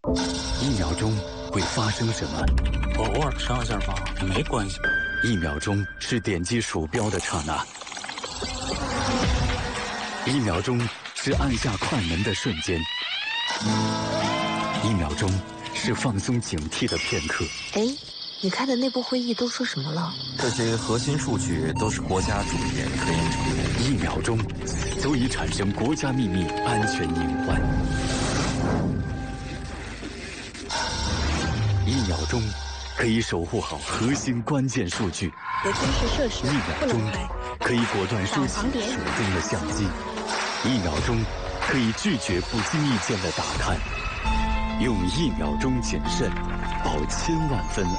1秒钟会发生什么？ 我偶尔上下发也没关系。 1秒钟是点击鼠标的刹那，1秒钟是按下快门的瞬间，1秒钟是放松警惕的片刻。 哎，你开的内部会议都说什么了？ 这些核心数据都是国家主研科研成果。 1秒钟足以产生国家秘密安全隐患。1秒钟可以守护好核心关键数据。 有军事设施 1秒钟可以果断收起手中的相机。1秒钟可以拒绝不经意间的打探。用1秒钟谨慎，保1000万分